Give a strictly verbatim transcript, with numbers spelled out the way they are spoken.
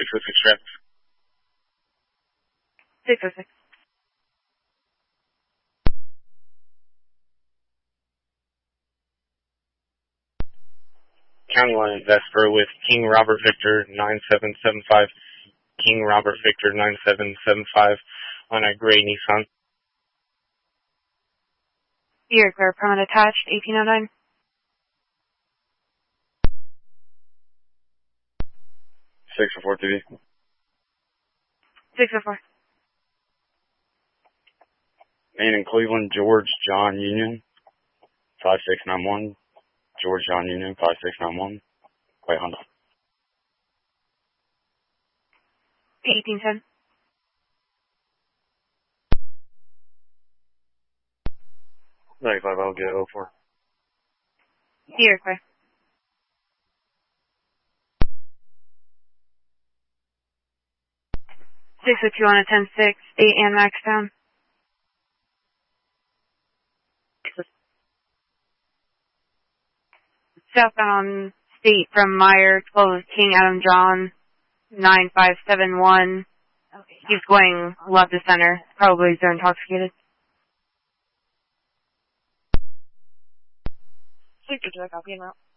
six oh six traffic. six oh six. County line in Vesper with King Robert Victor nine seven seven five. King Robert Victor nine seven seven five on a gray Nissan. You're clear. Permit attached. eighteen oh nine. six oh four T V. six oh four. Main in Cleveland, George John Union five six nine one. George John Union five six nine one. White Honda. eighteen ten. ninety-five, I'll get oh four. You're clear. six oh two on a ten six. eight and max down. Southbound on State from Meyer, twelve King Adam John, nine five seven one. Okay. He's going left to center. Probably they're intoxicated. Please get to that copy en route.